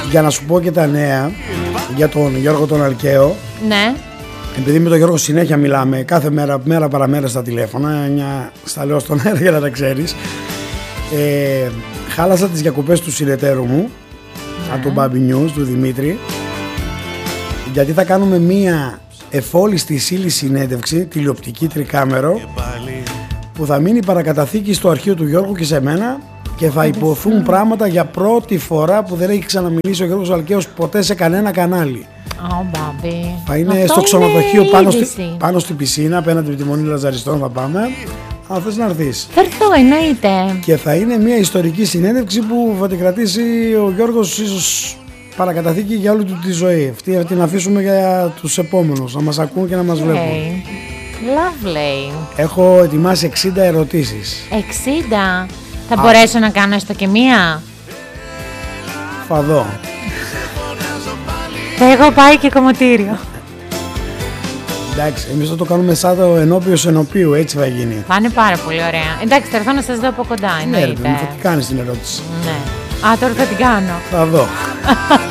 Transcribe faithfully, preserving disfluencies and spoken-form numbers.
Για να σου πω και τα νέα για τον Γιώργο τον Αλκαίο. Ναι. Επειδή με τον Γιώργο συνέχεια μιλάμε, κάθε μέρα, μέρα παραμέρα στα τηλέφωνα, μια, στα λέω στον αέρα για να τα ξέρεις. Ε, χάλασα τις διακοπές του συνεταίρου μου, ναι. από τον Baby News, του Δημήτρη, γιατί θα κάνουμε μια εφόλιστη ύλη συνέντευξη, τηλεοπτική τρικάμερο, που θα μείνει παρακαταθήκη στο αρχείο του Γιώργου και σε μένα και θα υποθούν πράγματα για πρώτη φορά που δεν έχει ξαναμιλήσει ο Γιώργος Αλκαίος ποτέ σε κανένα κανάλι. Oh, θα είναι αυτό στο ξενοδοχείο είναι πάνω, στη, πάνω στην πισίνα, απέναντι από τη Μονή Λαζαριστών θα πάμε. Αν θες να έρθεις. Θα έρθω, εννοείται. Και θα είναι μια ιστορική συνέντευξη που θα την κρατήσει ο Γιώργος ίσως παρακαταθήκη για όλη του τη ζωή. Αυτή θα την αφήσουμε για τους επόμενους, να μας ακούν και να μας okay. βλέπουν. Lovely. Έχω ετοιμάσει εξήντα ερωτήσεις. εξήντα. Θα Α. μπορέσω να κάνω έστω και μία. Θα δω. Θα έχω πάει και κομμωτήριο. Εντάξει, εμείς θα το κάνουμε σαν το ενώπιος ενωπίου, έτσι θα γίνει. Θα είναι πάρα πολύ ωραία. Εντάξει, θα έρθω να σας δω από κοντά, εννοείται. Ναι, θα την κάνεις την ερώτηση. Ναι. Α, τώρα θα την κάνω. Θα δω.